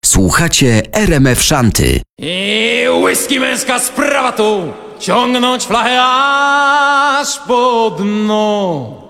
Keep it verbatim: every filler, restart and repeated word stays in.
Słuchacie R M F Szanty. I whisky męska sprawa tu, ciągnąć flachę aż po dno.